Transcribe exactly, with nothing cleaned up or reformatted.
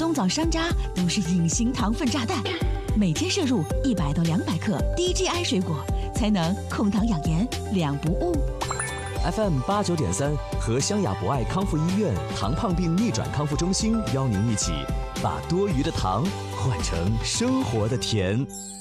冬枣山楂都是隐形糖分炸弹，每天摄入一百到两百克低 G I 水果，才能控糖养颜，两不误。 F M 八九点三和湘雅博爱康复医院糖胖病逆转康复中心邀您一起，把多余的糖换成生活的甜。